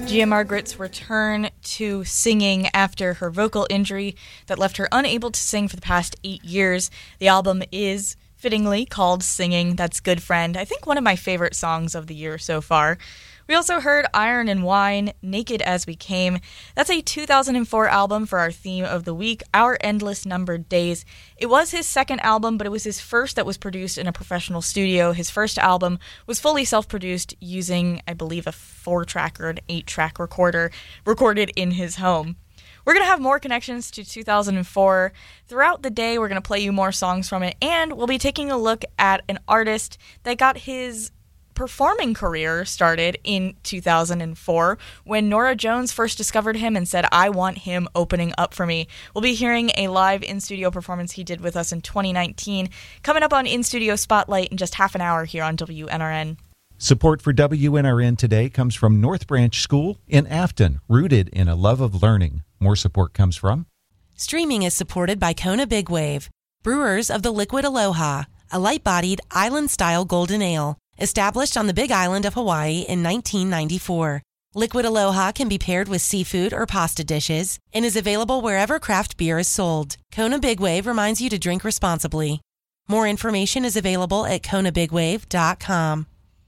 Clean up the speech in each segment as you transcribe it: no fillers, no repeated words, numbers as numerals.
Gia Margaret's return to singing after her vocal injury that left her unable to sing for the past 8 years. The album is fittingly called Singing That's Good Friend. I think one of my favorite songs of the year so far. We also heard Iron and Wine, Naked as We Came. That's a 2004 album for our theme of the week, Our Endless Numbered Days. It was his second album, but it was his first that was produced in a professional studio. His first album was fully self-produced using, I believe, a 4-track or an 8-track recorder recorded in his home. We're going to have more connections to 2004. Throughout the day, we're going to play you more songs from it, and we'll be taking a look at an artist that got his performing career started in 2004 when Norah Jones first discovered him and said, "I want him opening up for me." We'll be hearing a live in-studio performance he did with us in 2019, coming up on In-Studio Spotlight in just half an hour here on WNRN. Support for WNRN today comes from North Branch School in Afton, rooted in a love of learning. More support comes from... Streaming is supported by Kona Big Wave, brewers of the Liquid Aloha, a light-bodied, island-style golden ale, established on the Big Island of Hawaii in 1994. Liquid Aloha can be paired with seafood or pasta dishes and is available wherever craft beer is sold. Kona Big Wave reminds you to drink responsibly. More information is available at konabigwave.com.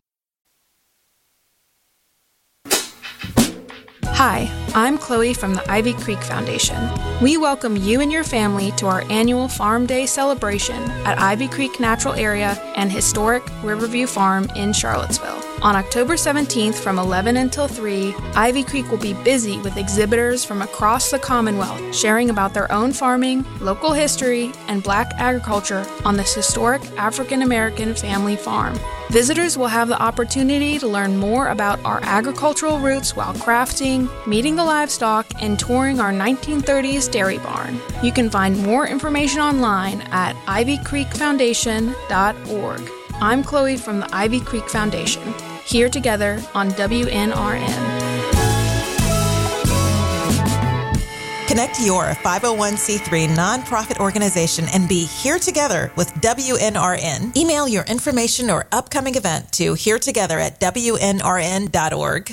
Hi, I'm Chloe from the Ivy Creek Foundation. We welcome you and your family to our annual Farm Day celebration at Ivy Creek Natural Area and historic Riverview Farm in Charlottesville. On October 17th from 11 until 3, Ivy Creek will be busy with exhibitors from across the Commonwealth sharing about their own farming, local history, and Black agriculture on this historic African American family farm. Visitors will have the opportunity to learn more about our agricultural roots while crafting, meeting the livestock, and touring our 1930s dairy barn. You can find more information online at ivycreekfoundation.org. I'm Chloe from the Ivy Creek Foundation, here together on WNRN. Connect your 501c3 nonprofit organization and be here together with WNRN. Email your information or upcoming event to heretogether@WNRN.org.